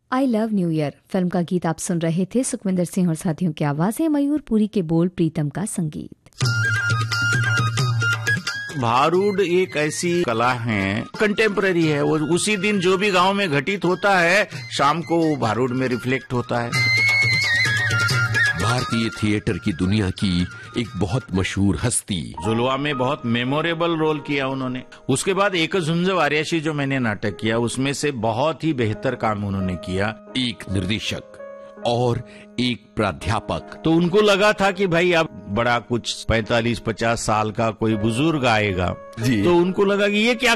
I love new year film का गीत आप सुन रहे थे। सुखविंदर सिंह और साथियों की आवाजें, मयूर पुरी के बोल, प्रीतम का संगीत। भारूड एक ऐसी कला है, कंटेम्पररी है। वो उसी दिन जो भी गांव में घटित होता है, शाम को वो भारूड में रिफ्लेक्ट होता है। भारतीय थिएटर की दुनिया की एक बहुत मशहूर हस्ती, जुलवा में बहुत मेमोरेबल रोल किया उन्होंने। उसके बाद एक झुंज वारियाशी जो मैंने नाटक किया, उसमें से बहुत ही बेहतर काम उन्होंने किया। एक निर्देशक और एक प्राध्यापक। तो उनको लगा था कि भाई अब बड़ा कुछ 45-50 साल का कोई बुजुर्ग आएगा, जी। तो उनको लगा कि ये क्या